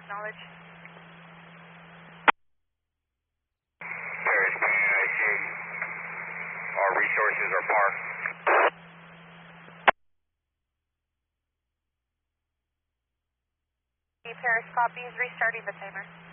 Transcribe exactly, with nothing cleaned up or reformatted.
acknowledge. Paris, I see. Our resources are parked. Paris copies, restarting the timer.